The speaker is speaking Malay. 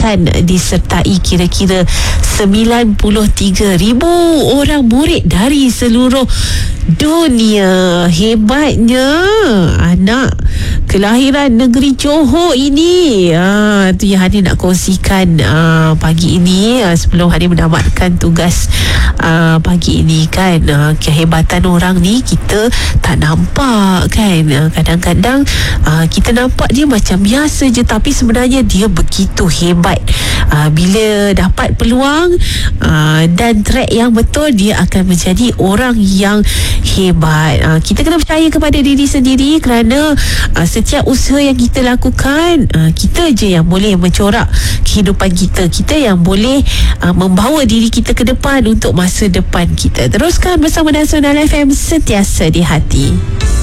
akan disertai kira-kira 93,000 orang murid dari seluruh dunia. Hebatnya anak kelahiran negeri Johor ini. Itu yang Hani nak kongsikan pagi ini, sebelum Hani menamatkan tugas pagi ini kan. Kehebatan orang ni kita tak nampak kan. Kadang-kadang kita nampak dia macam biasa je, tapi sebenarnya dia begitu hebat. Bila dapat peluang dan track yang betul, dia akan menjadi orang yang hebat. Kita kena percaya kepada diri sendiri, kerana setiap usaha yang kita lakukan, kita je yang boleh mencorak kehidupan kita. Kita yang boleh membawa diri kita ke depan untuk masa depan kita. Teruskan bersama Nasional FM, sentiasa di hati.